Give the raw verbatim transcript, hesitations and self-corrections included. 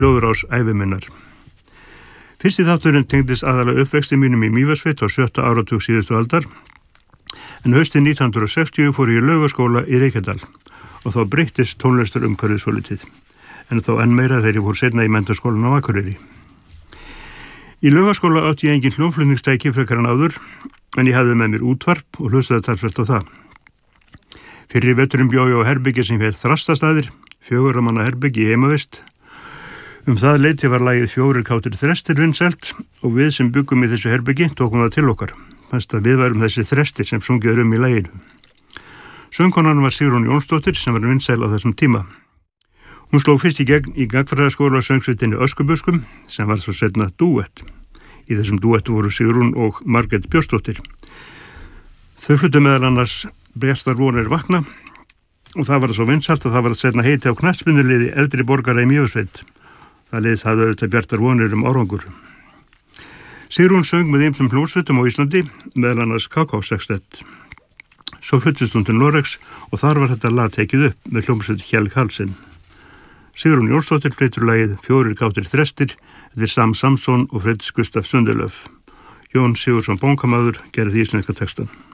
Ljóðrás ævi minnar. Fyrsti þátturinn tengdist aðalega uppvexti mínum í Mývatnssveit á sjötta áratug síðustu aldar, en haustið nítján hundruð sextíu fór ég í Laugaskóla í Reykjadal og þá breyttist tónlistar umhverfið svolítið, en þó enn meira þegar ég fór seinna í menntaskólan á Akureyri. Í Laugaskóla átti ég engin hljómflutningstæki frekar en áður, en ég hafði með mér útvarp og hlustaði talsvert á það. Fyrir veturinn bjó ég á herbyggi sem hét Þrastastæðir, fjögurra manna herbyggi í heimavist. Um það leyti var lagið Fjórir kátir þrestir vinsælt og við sem byggum í þessu herbyggi tókum það til okkar. Fannst að við værum þessi þrestir sem sungið um í laginu. Söngkonan var Sigrún Jónsdóttir sem var vinsæl á þessum tíma. Hún sló fyrst í gegn í gagnfræðaskóla söngsveitinni Öskubuskum sem var svo seinna dúett. Í þessum dúettu voru Sigrún og Margrét Björnsdóttir. Þau fluttu meðal annars Brestar vonir vakna og það var svo vinsælt að það var að seinna heiti á knattspyrnuliði eldri borgara í Mývatnssveit. Það liðs hafði auðvitað bjartar vonir um árangur. Sigrún söng með ýmsum hljómsveitum á Íslandi, meðal annars Ká Ká Sextett. Svo fluttist hún til Noregs og þar var þetta lag tekið upp með hljómsveit Kjell Karlsson. Sigrún Jónsdóttir flytur lagið Fjórir kátir þrestir eftir Sam Samson og Fritz Gustaf Sundilöf. Jón Sigurðsson bónkamaður gerði íslenska textan.